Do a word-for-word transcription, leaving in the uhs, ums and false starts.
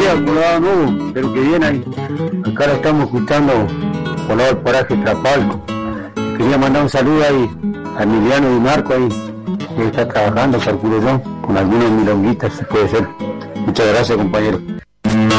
días, ¿cómo le va, Hugo? Espero que bien ahí. Acá lo estamos escuchando por lado del paraje Trapalco. Quería mandar un saludo ahí a Emiliano y Marco ahí, que está trabajando, calculo yo, con algunos milonguitas, si puede ser. Muchas gracias, compañero.